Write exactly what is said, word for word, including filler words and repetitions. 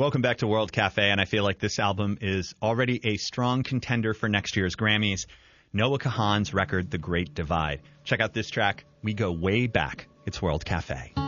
Welcome back to World Cafe, and I feel like this album is already a strong contender for next year's Grammys. Noah Kahan's record, The Great Divide. Check out this track. We go way back. It's World Cafe.